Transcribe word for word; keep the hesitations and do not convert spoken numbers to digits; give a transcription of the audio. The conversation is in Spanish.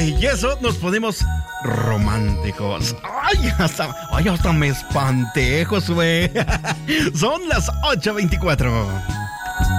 Ay, y eso nos ponemos románticos. Ay, hasta, ay, hasta me espanté, Josué. Son las ocho veinticuatro.